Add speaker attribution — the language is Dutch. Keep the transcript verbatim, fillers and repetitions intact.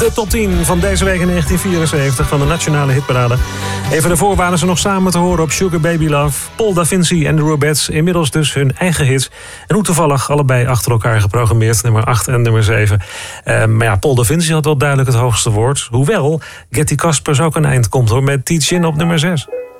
Speaker 1: De top tien van deze week in negentien vierenzeventig van de Nationale Hitparade. Even daarvoor waren ze nog samen te horen op Sugar Baby Love. Paul Da Vinci en de Robettes, inmiddels dus hun eigen hits. En hoe toevallig allebei achter elkaar geprogrammeerd, nummer acht en nummer zeven. Uh, maar ja, Paul Da Vinci had wel duidelijk het hoogste woord. Hoewel Getty Caspers ook een eind komt hoor, met Teach In op nummer zes.